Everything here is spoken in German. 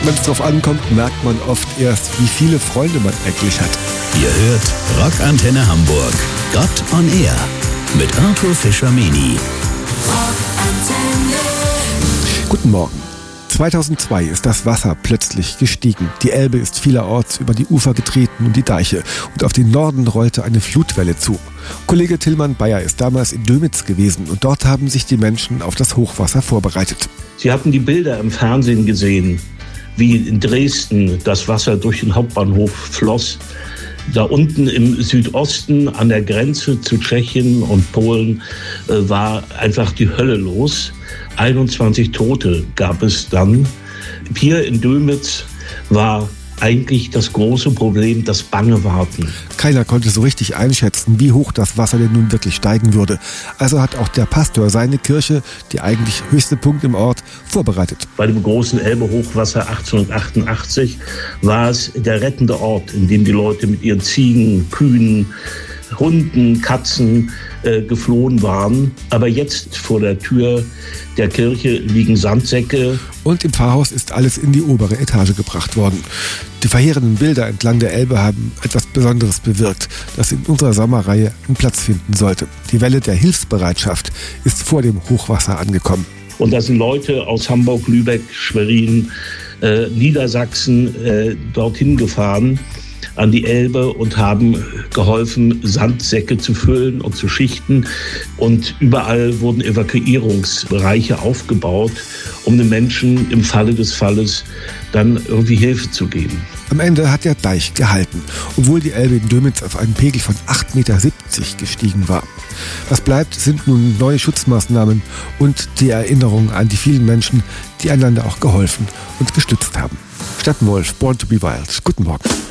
Wenn es drauf ankommt, merkt man oft erst, wie viele Freunde man eigentlich hat. Ihr hört Rockantenne Hamburg. Gott on Air mit Arthur Fischer-Meni. Guten Morgen. 2002 ist das Wasser plötzlich gestiegen. Die Elbe ist vielerorts über die Ufer getreten und die Deiche. Und auf den Norden rollte eine Flutwelle zu. Kollege Tilman Bayer ist damals in Dömitz gewesen und dort haben sich die Menschen auf das Hochwasser vorbereitet. Sie hatten die Bilder im Fernsehen gesehen, wie in Dresden das Wasser durch den Hauptbahnhof floss. Da unten im Südosten an der Grenze zu Tschechien und Polen war einfach die Hölle los. 21 Tote gab es dann. Hier in Dömitz war eigentlich das große Problem das bange Warten. Keiner konnte so richtig einschätzen, wie hoch das Wasser denn nun wirklich steigen würde. Also hat auch der Pastor seine Kirche, die eigentlich höchste Punkt im Ort, vorbereitet. Bei dem großen Elbe-Hochwasser 1888 war es der rettende Ort, in dem die Leute mit ihren Ziegen, Kühen, Hunden, Katzen geflohen waren. Aber jetzt vor der Tür der Kirche liegen Sandsäcke. Und im Pfarrhaus ist alles in die obere Etage gebracht worden. Die verheerenden Bilder entlang der Elbe haben etwas Besonderes bewirkt, das in unserer Sommerreihe einen Platz finden sollte. Die Welle der Hilfsbereitschaft ist vor dem Hochwasser angekommen. Und da sind Leute aus Hamburg, Lübeck, Schwerin, Niedersachsen dorthin gefahren an die Elbe und haben geholfen, Sandsäcke zu füllen und zu schichten. Und überall wurden Evakuierungsbereiche aufgebaut, um den Menschen im Falle des Falles dann irgendwie Hilfe zu geben. Am Ende hat der Deich gehalten, obwohl die Elbe in Dömitz auf einen Pegel von 8,70 Meter gestiegen war. Was bleibt, sind nun neue Schutzmaßnahmen und die Erinnerung an die vielen Menschen, die einander auch geholfen und gestützt haben. Steppenwolf, Born to be Wild. Guten Morgen.